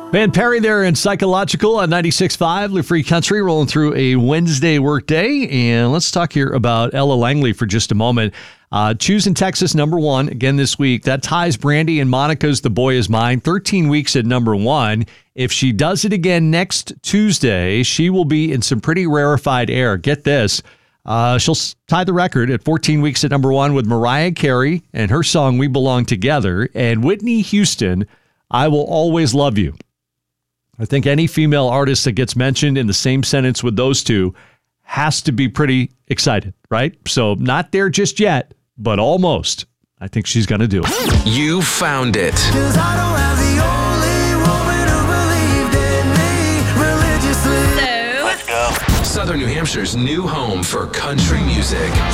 Van Perry there in Psychological on 96.5, Live Free Country, rolling through a Wednesday workday. And let's talk here about Ella Langley for just a moment. Choosing Texas #1 again this week. That ties Brandy and Monica's The Boy Is Mine, 13 weeks at #1. If she does it again next Tuesday, she will be in some pretty rarefied air. Get this. She'll tie the record at 14 weeks at #1 with Mariah Carey and her song We Belong Together, and Whitney Houston, I Will Always Love You. I think any female artist that gets mentioned in the same sentence with those two has to be pretty excited, right? So not there just yet, but almost. I think she's going to do it. You found it. 'Cause I don't have the only woman who believed in me religiously. Let's go. Southern New Hampshire's new home for country music.